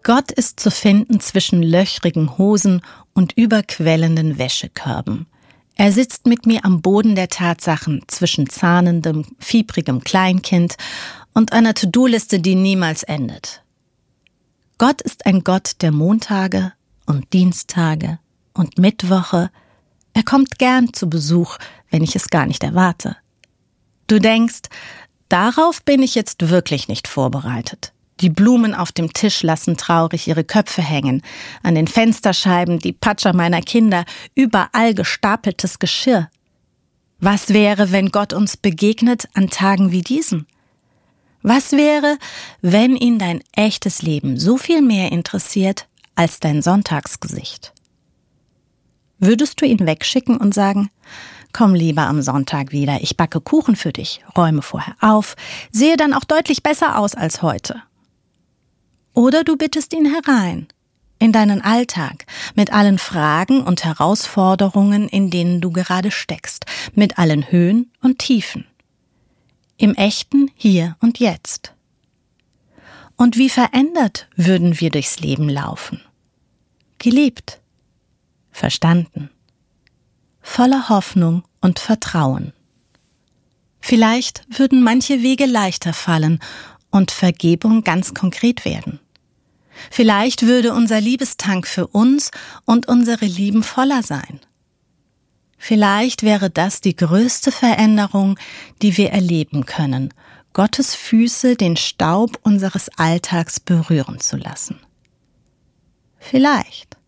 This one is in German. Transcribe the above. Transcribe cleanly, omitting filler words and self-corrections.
Gott ist zu finden zwischen löchrigen Hosen und überquellenden Wäschekörben. Er sitzt mit mir am Boden der Tatsachen zwischen zahnendem, fiebrigem Kleinkind und einer To-Do-Liste, die niemals endet. Gott ist ein Gott der Montage und Dienstage und Mittwoche. Er kommt gern zu Besuch, wenn ich es gar nicht erwarte. Du denkst, darauf bin ich jetzt wirklich nicht vorbereitet. Die Blumen auf dem Tisch lassen traurig ihre Köpfe hängen. An den Fensterscheiben die Patscher meiner Kinder, überall gestapeltes Geschirr. Was wäre, wenn Gott uns begegnet an Tagen wie diesen? Was wäre, wenn ihn dein echtes Leben so viel mehr interessiert als dein Sonntagsgesicht? Würdest du ihn wegschicken und sagen, komm lieber am Sonntag wieder, ich backe Kuchen für dich, räume vorher auf, sehe dann auch deutlich besser aus als heute? Oder du bittest ihn herein, in deinen Alltag, mit allen Fragen und Herausforderungen, in denen du gerade steckst, mit allen Höhen und Tiefen. Im echten Hier und Jetzt. Und wie verändert würden wir durchs Leben laufen? Geliebt, verstanden, voller Hoffnung und Vertrauen. Vielleicht würden manche Wege leichter fallen und Vergebung ganz konkret werden. Vielleicht würde unser Liebestank für uns und unsere Lieben voller sein. Vielleicht wäre das die größte Veränderung, die wir erleben können, Gottes Füße den Staub unseres Alltags berühren zu lassen. Vielleicht.